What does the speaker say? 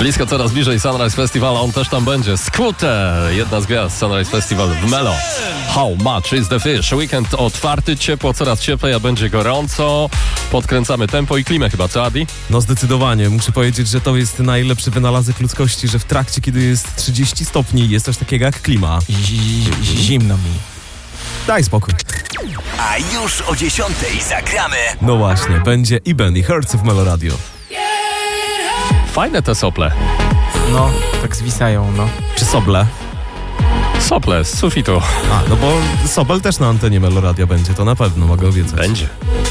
Blisko, coraz bliżej Sunrise Festival, on też tam będzie. Scooter, jedna z gwiazd Sunrise Festival w Melo. How much is the fish? Weekend otwarty, ciepło, coraz cieplej, a będzie gorąco. Podkręcamy tempo i klimę chyba, co Adi? No zdecydowanie. Muszę powiedzieć, że to jest najlepszy wynalazek ludzkości, że w trakcie, kiedy jest 30 stopni, jest coś takiego jak klima. Zimno mi. Daj spokój. A już o 10:00 zagramy. No właśnie, będzie i Benny Hertz w Melo Radio. Fajne te sople. No, tak zwisają, no. Czy Soble? Sople z sufitu. No bo Sobel też na antenie Melo Radio będzie, to na pewno mogę obiecać. Będzie.